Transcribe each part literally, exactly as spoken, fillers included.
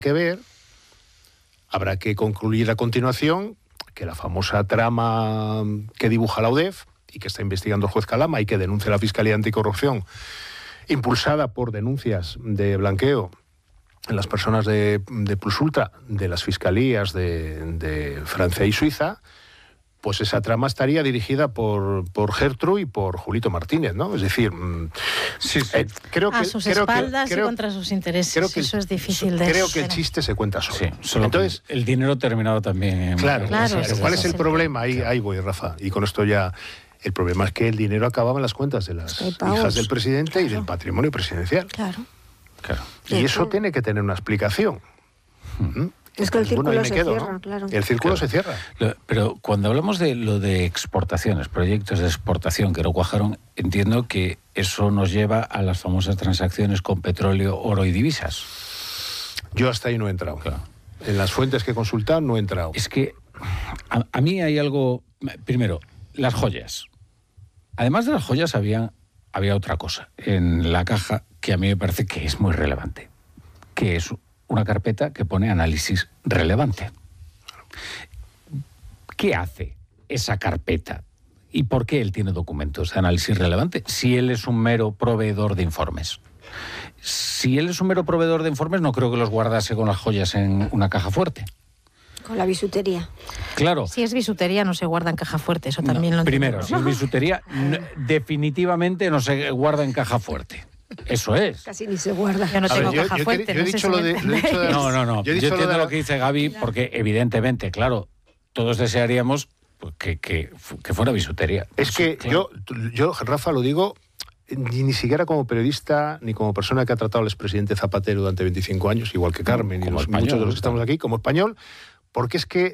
que ver, habrá que concluir a continuación que la famosa trama que dibuja la U D E F y que está investigando el juez Calama y que denuncia la Fiscalía Anticorrupción, impulsada por denuncias de blanqueo en las personas de, de Plus Ultra, de las fiscalías de, de Francia y Suiza, pues esa trama estaría dirigida por, por Gertrude y por Julito Martínez, ¿no? Es decir, sí, sí. Eh, creo que, a sus creo espaldas que, creo, y contra sus intereses. Creo que eso es difícil so, de Creo que el esperar. chiste se cuenta solo. Sí, solo Entonces, el dinero terminado también. En claro, claro, claro. sí, ¿Cuál sí, es el sí. problema? Ahí, ahí voy, Rafa. Y con esto ya... El problema es que el dinero acababa en las cuentas de las hijas del presidente claro. y del patrimonio presidencial. Claro. claro. Y sí, eso claro. tiene que tener una explicación. ¿Mm? Es que el círculo bueno, se quedo, cierra, ¿no? claro. El círculo claro. se cierra. Lo, pero cuando hablamos de lo de exportaciones, proyectos de exportación que no cuajaron, entiendo que eso nos lleva a las famosas transacciones con petróleo, oro y divisas. Yo hasta ahí no he entrado. Claro. En las fuentes que he consultado no he entrado. Es que a, a mí hay algo... Primero, las joyas. Además de las joyas había, había otra cosa en la caja que a mí me parece que es muy relevante, que es una carpeta que pone análisis relevante. ¿Qué hace esa carpeta? ¿Y por qué él tiene documentos de análisis relevante? Si él es un mero proveedor de informes. Si él es un mero proveedor de informes, no creo que los guardase con las joyas en una caja fuerte. Con la bisutería. Claro. Si es bisutería no se guarda en caja fuerte, eso también no, lo Primero, entiendo. si es bisutería, no, definitivamente no se guarda en caja fuerte. Eso es. Casi ni se guarda. Yo no A tengo ver, yo, caja yo, fuerte. Yo, yo no he sé dicho si lo de... Lo he dicho de no, no, no. Yo, yo entiendo lo, de... lo que dice Gaby, porque evidentemente, claro, todos desearíamos que, que, que fuera bisutería. Es que claro. yo, yo, Rafa, lo digo... Ni, ni siquiera como periodista, ni como persona que ha tratado al expresidente Zapatero durante veinticinco años, igual que Carmen como y los, español, muchos de los que estamos aquí, como español, porque es que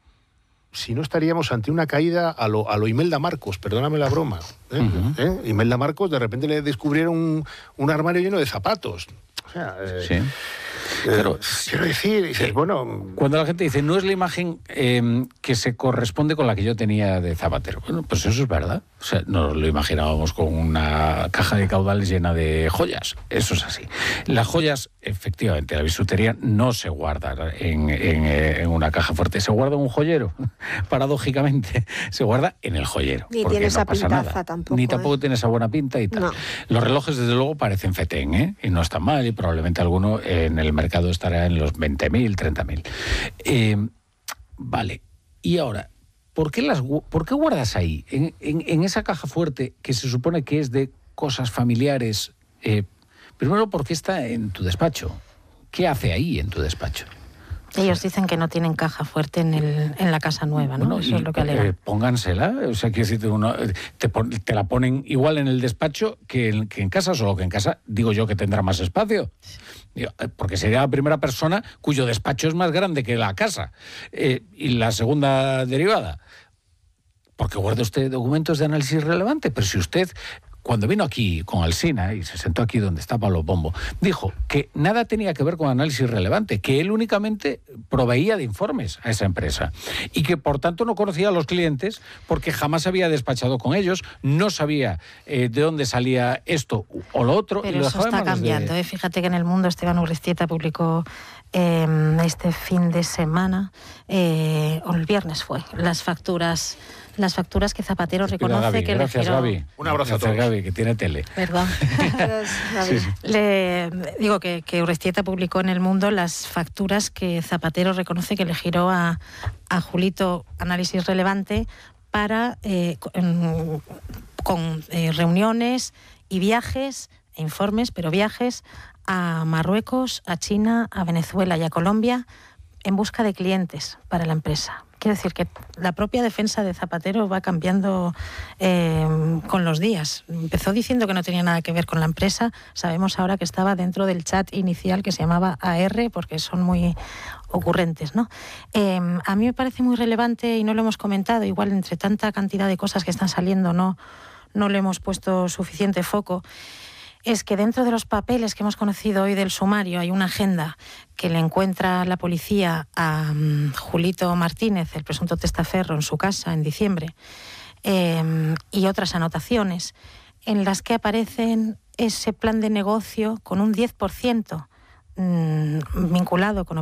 si no estaríamos ante una caída a lo, a lo Imelda Marcos, perdóname la broma. ¿eh? Uh-huh. ¿Eh? Imelda Marcos, de repente le descubrieron un, un armario lleno de zapatos. O sea, eh, sí. Claro, quiero decir, dices, bueno... Cuando la gente dice, no es la imagen eh, que se corresponde con la que yo tenía de Zapatero. Bueno, pues eso es verdad. O sea, nos lo imaginábamos con una caja de caudales llena de joyas. Eso es así. Las joyas, efectivamente, la bisutería no se guarda en, en, en una caja fuerte. Se guarda en un joyero, paradójicamente. Se guarda en el joyero. Ni tiene esa no pasa pintaza nada. tampoco. Ni tampoco eh. tiene esa buena pinta y tal. No. Los relojes, desde luego, parecen fetén, ¿eh? Y no están mal, y probablemente alguno en el mercado estará en los veinte mil, treinta mil. Eh, vale. Y ahora, ¿por qué, las, ¿por qué guardas ahí, en, en, en esa caja fuerte que se supone que es de cosas familiares? Eh, primero, ¿por qué está en tu despacho? ¿Qué hace ahí en tu despacho? Ellos dicen que no tienen caja fuerte en, el, en la casa nueva, ¿no? Bueno, Eso y, es lo que alegan. Eh, póngansela, o sea, quiero decirte, uno, te, te la ponen igual en el despacho que en, que en casa, solo que en casa digo yo que tendrá más espacio. Porque sería la primera persona cuyo despacho es más grande que la casa. Eh, y la segunda derivada, porque guarda usted documentos de análisis relevante, pero si usted... Cuando vino aquí con Alsina y se sentó aquí donde está Pablo Pombo, dijo que nada tenía que ver con análisis relevante, que él únicamente proveía de informes a esa empresa y que por tanto no conocía a los clientes porque jamás había despachado con ellos, no sabía eh, de dónde salía esto o lo otro. Pero y lo eso está cambiando. De... ¿eh? Fíjate que en El Mundo Esteban Urriztieta publicó eh, este fin de semana, eh, o el viernes fue, las facturas... Las facturas que Zapatero reconoce Gaby, que gracias, le giró... Gaby. Un abrazo gracias, a todos. Gaby, que tiene tele. Perdón. sí, sí. Le digo que, que Urriztieta publicó en El Mundo las facturas que Zapatero reconoce que le giró a, a Julito Análisis Relevante para eh, con, con eh, reuniones y viajes, e informes, pero viajes a Marruecos, a China, a Venezuela y a Colombia en busca de clientes para la empresa. Quiero decir que la propia defensa de Zapatero va cambiando eh, con los días. Empezó diciendo que no tenía nada que ver con la empresa. Sabemos ahora que estaba dentro del chat inicial que se llamaba A R, porque son muy ocurrentes, ¿no? Eh, a mí me parece muy relevante, y no lo hemos comentado, igual entre tanta cantidad de cosas que están saliendo no, no le hemos puesto suficiente foco, es que dentro de los papeles que hemos conocido hoy del sumario hay una agenda que le encuentra la policía a um, Julito Martínez, el presunto testaferro, en su casa en diciembre, eh, y otras anotaciones en las que aparecen ese plan de negocio con un diez por ciento mmm, vinculado con